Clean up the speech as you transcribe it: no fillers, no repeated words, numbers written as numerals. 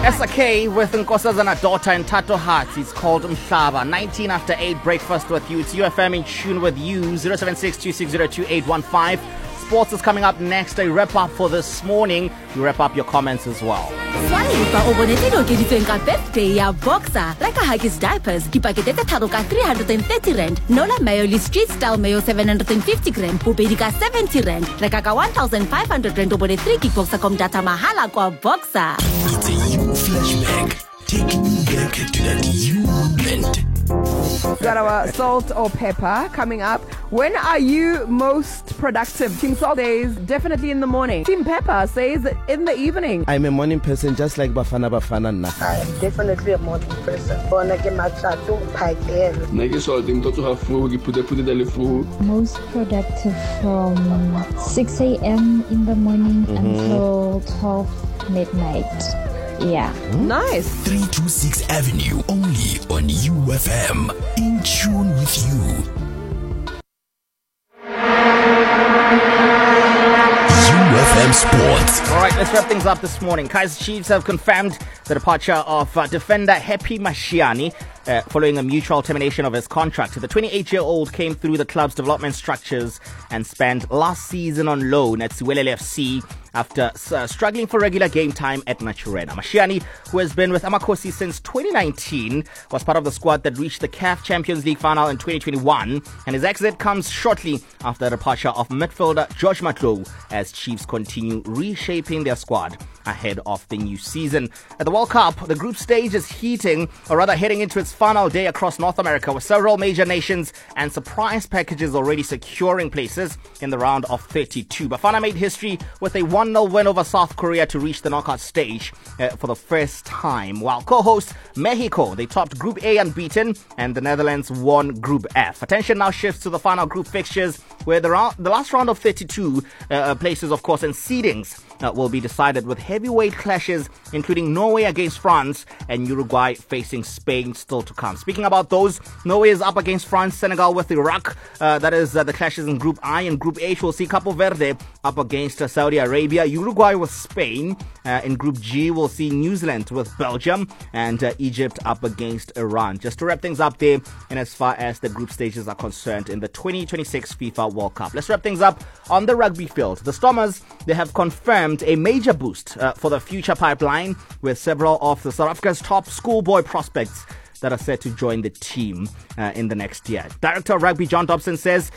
SK with Nkosazana daughter and Tato Hearts. It's called Mhlaba. 19 after 8, breakfast with you. It's UFM in tune with you. 076-260-2815. Sports is coming up next. A wrap up for this morning. You wrap up your comments as well. Birthday ya Boxer. Reka Huggies diapers. Dipakete tse tharo ka 330 rand. Nola Mayo street style mayo 750 rand. Bobedi ka 70 rand. Reka ka 1,500 rand obone 3 gig Boxer com data mahala kwa Boxer. It's a you flashback. Taking you back to that you moment. Got our salt or pepper coming up. When are you most productive? Team Salt says definitely in the morning. Team Pepper says in the evening. I'm a morning person just like Bafana na. I'm definitely a morning person. Most productive from 6 a.m. in the morning until 12 midnight. Yeah. Nice. 326 Avenue, only on UFM. In tune with you. UFM Sports. All right, let's wrap things up this morning. Kaizer Chiefs have confirmed the departure of defender Happy Mashiane following a mutual termination of his contract. The 28-year-old came through the club's development structures and spent last season on loan at Siwelele FC after struggling for regular game time at Naturena. Mashiane, who has been with Amakosi since 2019, was part of the squad that reached the CAF Champions League final in 2021, and his exit comes shortly after the departure of midfielder George Matlou as Chiefs continue reshaping their squad ahead of the new season. At the World Cup, the group stage is heating, or rather heading into its final day across North America, with several major nations and surprise packages already securing places in the round of 32. Bafana made history with a 1-0 win over South Korea to reach the knockout stage for the first time, while co-host Mexico, they topped Group A unbeaten, and the Netherlands won Group F. Attention now shifts to the final group fixtures, where the last round of 32 places, of course, and seedings will be decided with heavyweight clashes, including Norway against France and Uruguay facing Spain still to come. Speaking about those, Norway is up against France, Senegal with Iraq. That is the clashes in Group I. And Group H, we'll see Capo Verde up against Saudi Arabia, Uruguay with Spain. In Group G, we'll see New Zealand with Belgium, and Egypt up against Iran. Just to wrap things up there, and as far as the group stages are concerned in the 2026 FIFA World Cup. Let's wrap things up on the rugby field. The Stormers, they have confirmed a major boost for the future pipeline, with several of the South Africa's top schoolboy prospects that are set to join the team in the next year. Director of Rugby John Dobson says